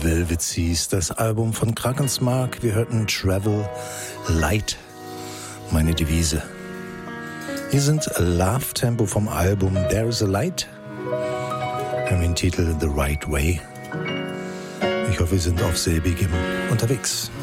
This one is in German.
Velvet Seas, das Album von Krakensmark. Wir hörten Travel Light, meine Devise. Hier sind Love Tempo vom Album There is a Light. Wir haben den Titel The Right Way. Ich hoffe, wir sind auf selbigem unterwegs.